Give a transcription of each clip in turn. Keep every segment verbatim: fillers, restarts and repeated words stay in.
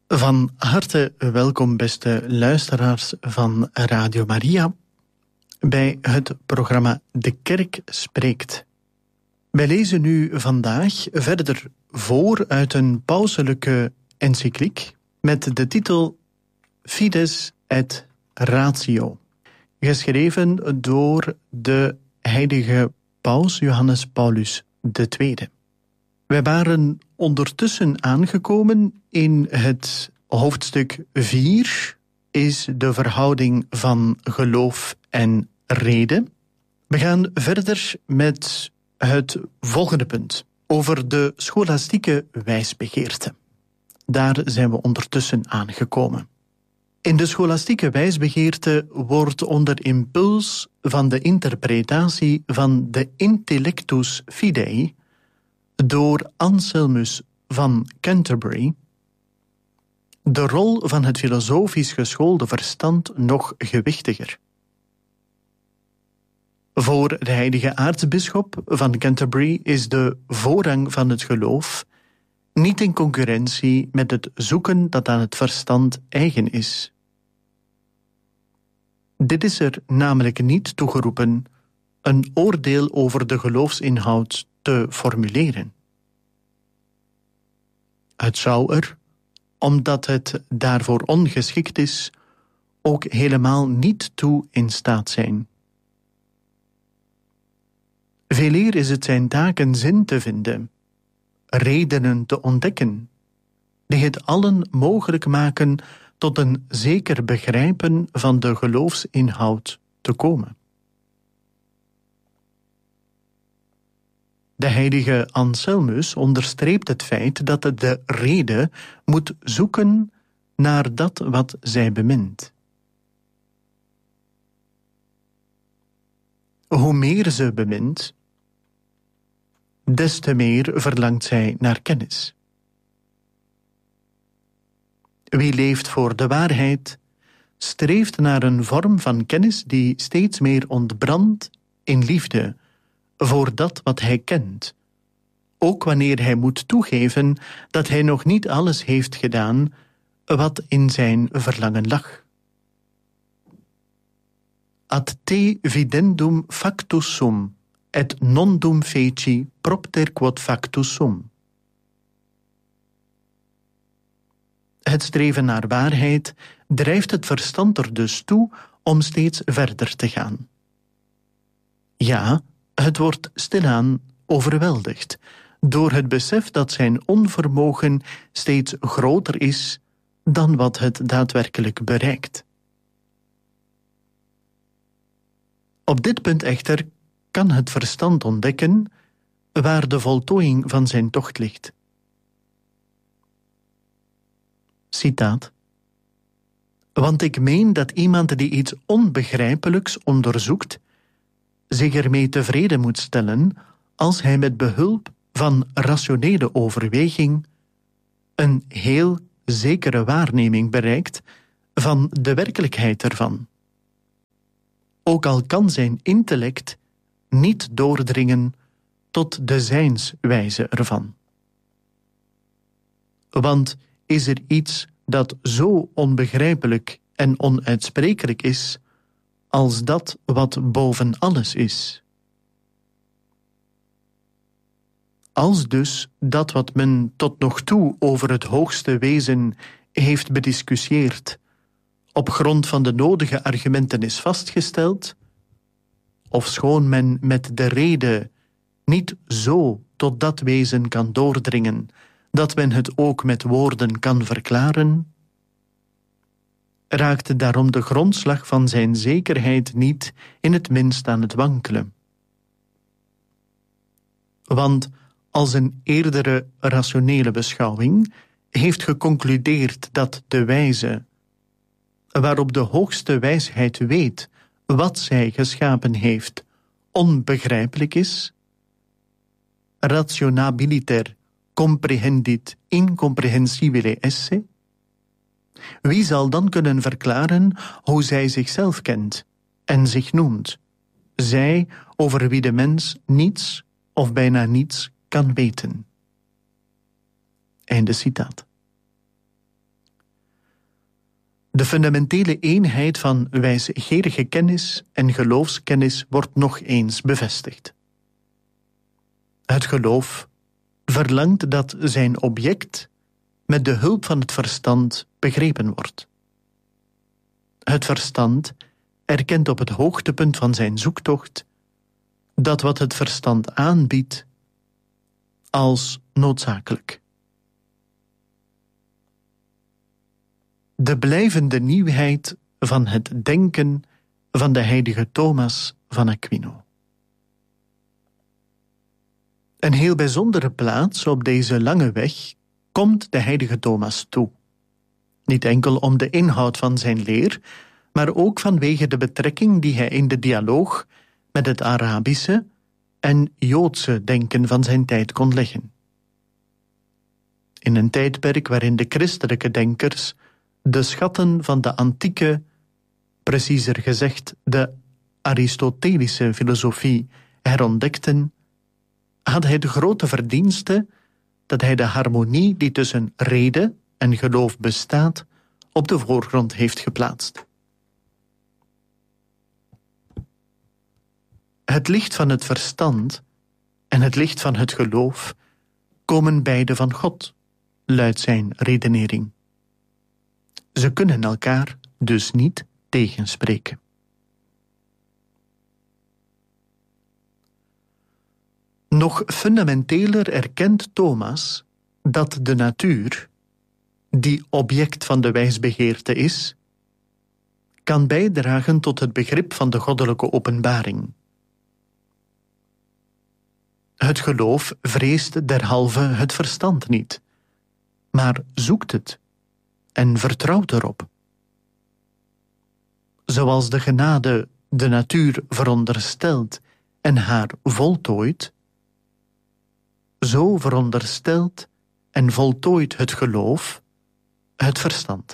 Van harte welkom, beste luisteraars van Radio Maria, bij het programma De Kerk Spreekt. Wij lezen nu vandaag verder voor uit een pauselijke encycliek met de titel Fides et Ratio, geschreven door de heilige paus Johannes Paulus de Tweede. Wij waren ondertussen aangekomen in het hoofdstuk vier, is de verhouding van geloof en reden. We gaan verder met het volgende punt, over de scholastieke wijsbegeerte. Daar zijn we ondertussen aangekomen. In de scholastieke wijsbegeerte wordt onder impuls van de interpretatie van de Intellectus Fidei door Anselmus van Canterbury de rol van het filosofisch geschoolde verstand nog gewichtiger. Voor de heilige aartsbisschop van Canterbury is de voorrang van het geloof niet in concurrentie met het zoeken dat aan het verstand eigen is. Dit is er namelijk niet toegeroepen een oordeel over de geloofsinhoud te formuleren. Het zou er, omdat het daarvoor ongeschikt is, ook helemaal niet toe in staat zijn. Veeleer is het zijn taak een zin te vinden, redenen te ontdekken, die het allen mogelijk maken tot een zeker begrijpen van de geloofsinhoud te komen. De heilige Anselmus onderstreept het feit dat de rede moet zoeken naar dat wat zij bemint. Hoe meer ze bemint, des te meer verlangt zij naar kennis. Wie leeft voor de waarheid, streeft naar een vorm van kennis die steeds meer ontbrandt in liefde voor dat wat hij kent, ook wanneer hij moet toegeven dat hij nog niet alles heeft gedaan wat in zijn verlangen lag. Ad te videndum factus sum, et non dum feci propter quod factus sum. Het streven naar waarheid drijft het verstand er dus toe om steeds verder te gaan. Ja, het wordt stilaan overweldigd door het besef dat zijn onvermogen steeds groter is dan wat het daadwerkelijk bereikt. Op dit punt echter kan het verstand ontdekken waar de voltooiing van zijn tocht ligt. Citaat. Want ik meen dat iemand die iets onbegrijpelijks onderzoekt zich ermee tevreden moet stellen als hij met behulp van rationele overweging een heel zekere waarneming bereikt van de werkelijkheid ervan. Ook al kan zijn intellect niet doordringen tot de zijnswijze ervan. Want is er iets dat zo onbegrijpelijk en onuitsprekelijk is als dat wat boven alles is? Als dus dat wat men tot nog toe over het hoogste wezen heeft bediscussieerd, op grond van de nodige argumenten is vastgesteld, ofschoon men met de rede niet zo tot dat wezen kan doordringen dat men het ook met woorden kan verklaren, raakte daarom de grondslag van zijn zekerheid niet in het minst aan het wankelen. Want als een eerdere rationele beschouwing heeft geconcludeerd dat de wijze, waarop de hoogste wijsheid weet wat zij geschapen heeft, onbegrijpelijk is, rationabiliter comprehendit incomprehensibile esse, wie zal dan kunnen verklaren hoe zij zichzelf kent en zich noemt, zij over wie de mens niets of bijna niets kan weten? Einde citaat. De fundamentele eenheid van wijsgerige kennis en geloofskennis wordt nog eens bevestigd. Het geloof verlangt dat zijn object met de hulp van het verstand begrepen wordt. Het verstand erkent op het hoogtepunt van zijn zoektocht dat wat het verstand aanbiedt als noodzakelijk. De blijvende nieuwheid van het denken van de heilige Thomas van Aquino. Een heel bijzondere plaats op deze lange weg komt de heilige Thomas toe. Niet enkel om de inhoud van zijn leer, maar ook vanwege de betrekking die hij in de dialoog met het Arabische en Joodse denken van zijn tijd kon leggen. In een tijdperk waarin de christelijke denkers de schatten van de antieke, preciezer gezegd de Aristotelische filosofie herontdekten, had hij de grote verdienste dat hij de harmonie die tussen rede en geloof bestaat op de voorgrond heeft geplaatst. Het licht van het verstand en het licht van het geloof komen beide van God, luidt zijn redenering. Ze kunnen elkaar dus niet tegenspreken. Nog fundamenteler erkent Thomas dat de natuur, die object van de wijsbegeerte is, kan bijdragen tot het begrip van de goddelijke openbaring. Het geloof vreest derhalve het verstand niet, maar zoekt het en vertrouwt erop. Zoals de genade de natuur veronderstelt en haar voltooit, zo veronderstelt en voltooit het geloof het verstand.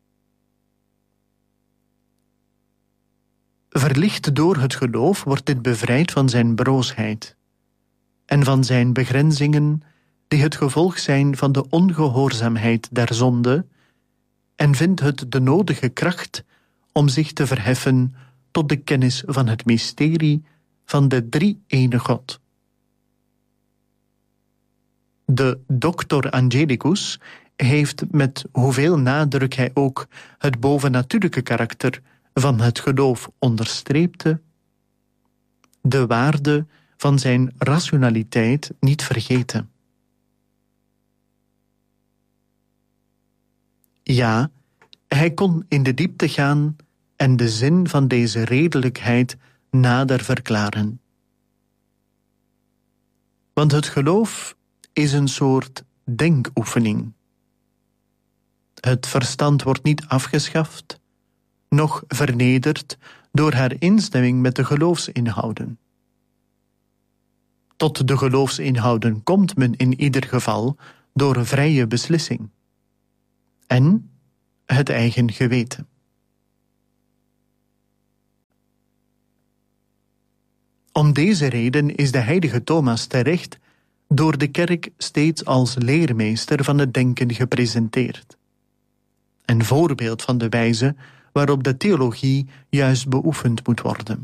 Verlicht door het geloof wordt dit bevrijd van zijn broosheid en van zijn begrenzingen die het gevolg zijn van de ongehoorzaamheid der zonde, en vindt het de nodige kracht om zich te verheffen tot de kennis van het mysterie van de drie-ene God. De Doctor Angelicus heeft, met hoeveel nadruk hij ook het bovennatuurlijke karakter van het geloof onderstreepte, de waarde van zijn rationaliteit niet vergeten. Ja, hij kon in de diepte gaan en de zin van deze redelijkheid nader verklaren. Want het geloof is een soort denkoefening. Het verstand wordt niet afgeschaft, noch vernederd door haar instemming met de geloofsinhouden. Tot de geloofsinhouden komt men in ieder geval door een vrije beslissing en het eigen geweten. Om deze reden is de heilige Thomas terecht door de kerk steeds als leermeester van het denken gepresenteerd, een voorbeeld van de wijze waarop de theologie juist beoefend moet worden.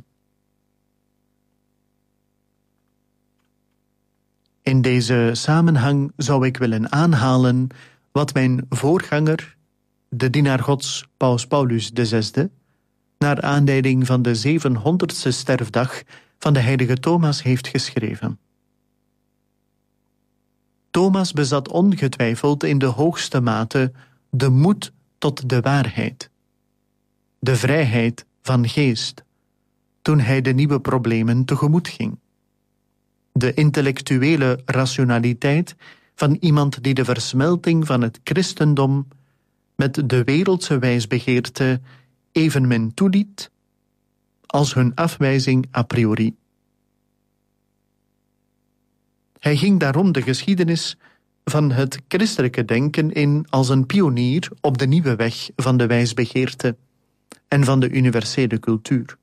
In deze samenhang zou ik willen aanhalen wat mijn voorganger, de dienaar Gods Paus Paulus de Zesde, naar aanleiding van de zevenhonderdste sterfdag van de heilige Thomas heeft geschreven. Thomas bezat ongetwijfeld in de hoogste mate de moed tot de waarheid, de vrijheid van geest, toen hij de nieuwe problemen tegemoet ging. De intellectuele rationaliteit van iemand die de versmelting van het christendom met de wereldse wijsbegeerte evenmin toeliet als hun afwijzing a priori. Hij ging daarom de geschiedenis van het christelijke denken in als een pionier op de nieuwe weg van de wijsbegeerte en van de universele cultuur.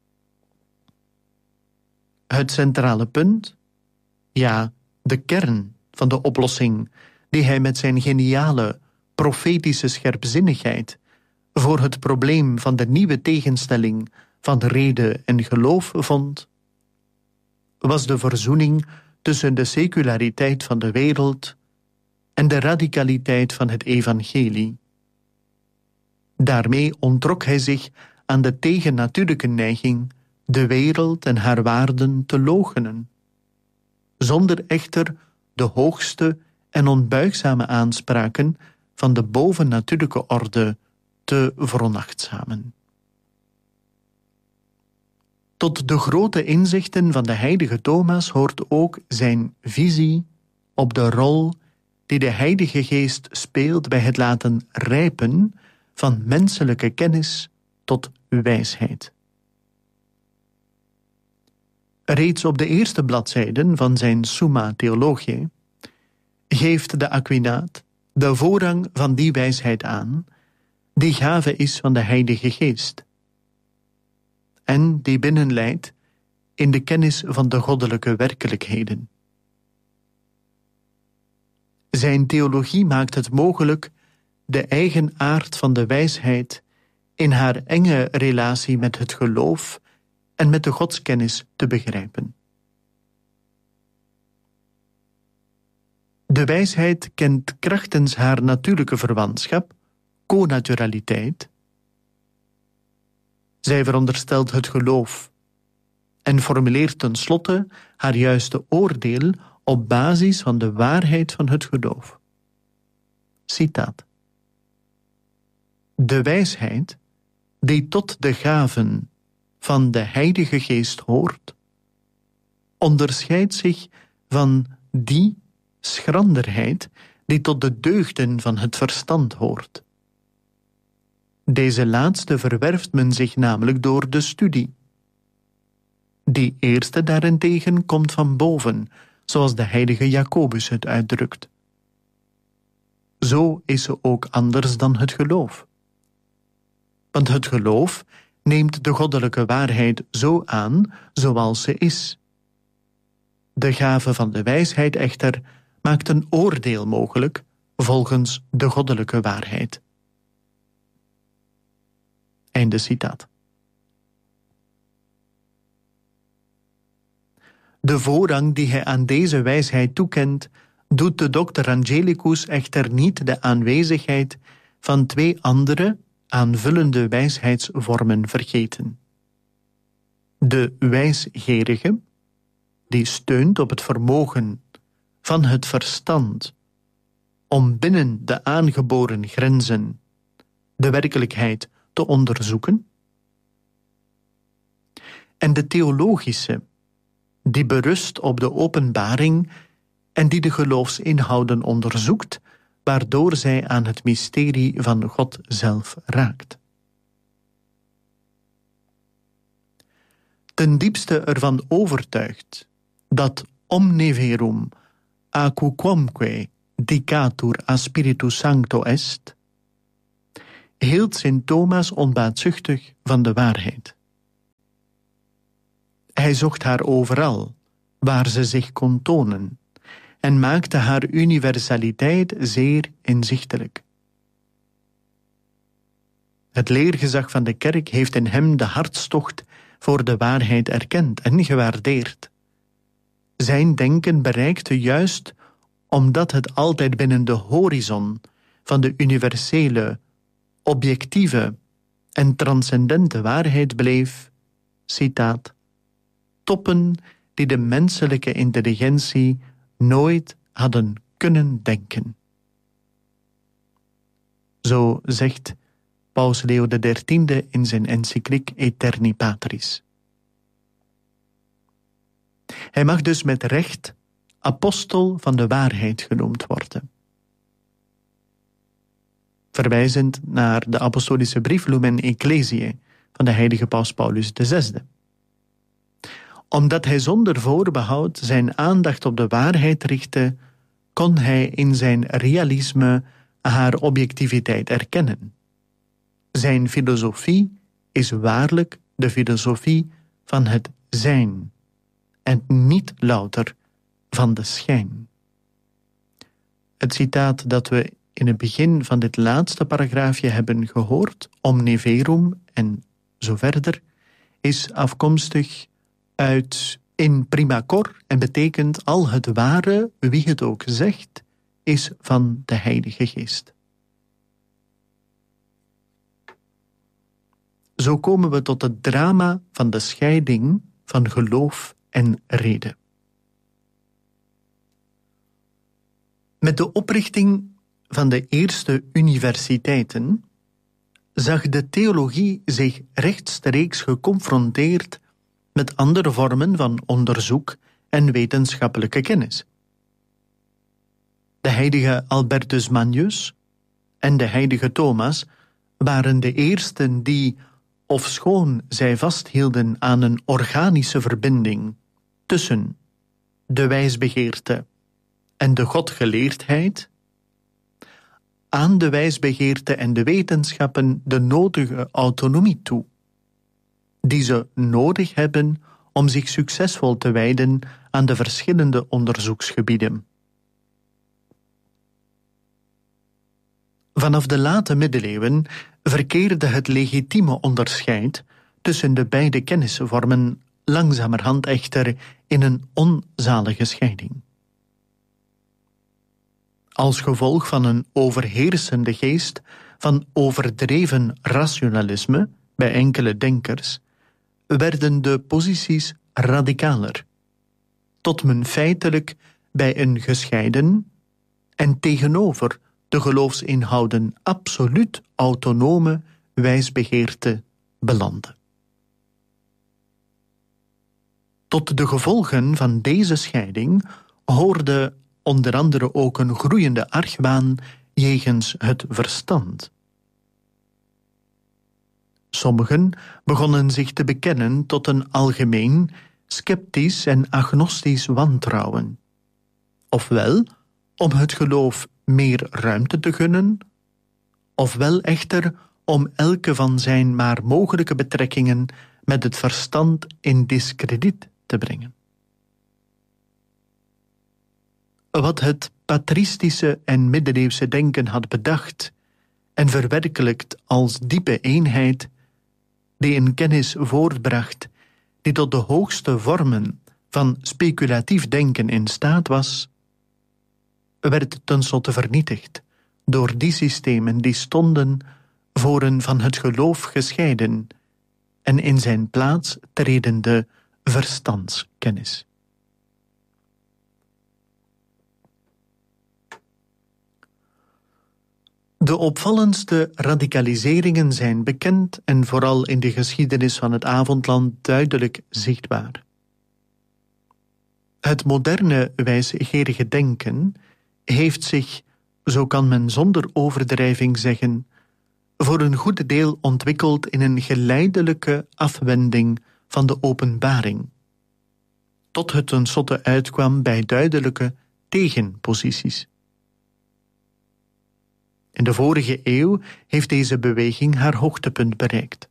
Het centrale punt, ja, de kern van de oplossing die hij met zijn geniale, profetische scherpzinnigheid voor het probleem van de nieuwe tegenstelling van reden en geloof vond, was de verzoening tussen de seculariteit van de wereld en de radicaliteit van het evangelie. Daarmee onttrok hij zich aan de tegennatuurlijke neiging de wereld en haar waarden te loochenen, zonder echter de hoogste en onbuigzame aanspraken van de bovennatuurlijke orde te veronachtzamen. Tot de grote inzichten van de heilige Thomas hoort ook zijn visie op de rol die de Heilige Geest speelt bij het laten rijpen van menselijke kennis tot wijsheid. Reeds op de eerste bladzijden van zijn Summa Theologiae geeft de Aquinaat de voorrang van die wijsheid aan, die gave is van de Heilige Geest, en die binnenleidt in de kennis van de goddelijke werkelijkheden. Zijn theologie maakt het mogelijk de eigen aard van de wijsheid in haar enge relatie met het geloof en met de godskennis te begrijpen. De wijsheid kent krachtens haar natuurlijke verwantschap, connaturaliteit. Zij veronderstelt het geloof en formuleert tenslotte haar juiste oordeel op basis van de waarheid van het geloof. Citaat. De wijsheid, die tot de gaven van de Heilige Geest hoort, onderscheidt zich van die schranderheid die tot de deugden van het verstand hoort. Deze laatste verwerft men zich namelijk door de studie. Die eerste daarentegen komt van boven, zoals de heilige Jacobus het uitdrukt. Zo is ze ook anders dan het geloof. Want het geloof neemt de goddelijke waarheid zo aan zoals ze is. De gave van de wijsheid echter maakt een oordeel mogelijk volgens de goddelijke waarheid. Einde citaat. De voorrang die hij aan deze wijsheid toekent, doet de dokter Angelicus echter niet de aanwezigheid van twee andere aanvullende wijsheidsvormen vergeten. De wijsgerige, die steunt op het vermogen van het verstand om binnen de aangeboren grenzen de werkelijkheid te onderzoeken, en de theologische, die berust op de openbaring en die de geloofsinhouden onderzoekt, waardoor zij aan het mysterie van God zelf raakt. Ten diepste ervan overtuigd dat omne verum acuquamque dicatur a Spiritu Sancto est, hield Sint Thomas onbaatzuchtig van de waarheid. Hij zocht haar overal, waar ze zich kon tonen, en maakte haar universaliteit zeer inzichtelijk. Het leergezag van de kerk heeft in hem de hartstocht voor de waarheid erkend en gewaardeerd. Zijn denken bereikte juist omdat het altijd binnen de horizon van de universele, objectieve en transcendente waarheid bleef, citaat, toppen die de menselijke intelligentie nooit hadden kunnen denken. Zo zegt Paus Leo de dertiende in zijn encycliek Aeterni Patris. Hij mag dus met recht apostel van de waarheid genoemd worden. Verwijzend naar de apostolische brief Lumen Ecclesiae van de heilige Paus Paulus de zesde. Omdat hij zonder voorbehoud zijn aandacht op de waarheid richtte, kon hij in zijn realisme haar objectiviteit erkennen. Zijn filosofie is waarlijk de filosofie van het zijn en niet louter van de schijn. Het citaat dat we in het begin van dit laatste paragraafje hebben gehoord, omne verum en zo verder, is afkomstig uit in prima cor en betekent al het ware, wie het ook zegt, is van de Heilige Geest. Zo komen we tot het drama van de scheiding van geloof en reden. Met de oprichting van de eerste universiteiten zag de theologie zich rechtstreeks geconfronteerd met andere vormen van onderzoek en wetenschappelijke kennis. De heilige Albertus Magnus en de heilige Thomas waren de eersten die, ofschoon zij vasthielden aan een organische verbinding tussen de wijsbegeerte en de godgeleerdheid, aan de wijsbegeerte en de wetenschappen de nodige autonomie toe, die ze nodig hebben om zich succesvol te wijden aan de verschillende onderzoeksgebieden. Vanaf de late middeleeuwen verkeerde het legitieme onderscheid tussen de beide kennisvormen langzamerhand echter in een onzalige scheiding. Als gevolg van een overheersende geest van overdreven rationalisme bij enkele denkers, werden de posities radicaler, tot men feitelijk bij een gescheiden en tegenover de geloofsinhouden absoluut autonome wijsbegeerte belandde. Tot de gevolgen van deze scheiding hoorde onder andere ook een groeiende argwaan jegens het verstand. Sommigen begonnen zich te bekennen tot een algemeen sceptisch en agnostisch wantrouwen, ofwel om het geloof meer ruimte te gunnen, ofwel echter om elke van zijn maar mogelijke betrekkingen met het verstand in diskrediet te brengen. Wat het patristische en middeleeuwse denken had bedacht en verwerkelijkt als diepe eenheid, die een kennis voortbracht die tot de hoogste vormen van speculatief denken in staat was, werd tenslotte vernietigd door die systemen die stonden voor een van het geloof gescheiden en in zijn plaats tredende verstandskennis. De opvallendste radicaliseringen zijn bekend en vooral in de geschiedenis van het avondland duidelijk zichtbaar. Het moderne wijsgerige denken heeft zich, zo kan men zonder overdrijving zeggen, voor een goed deel ontwikkeld in een geleidelijke afwending van de openbaring, tot het tenslotte uitkwam bij duidelijke tegenposities. In de vorige eeuw heeft deze beweging haar hoogtepunt bereikt.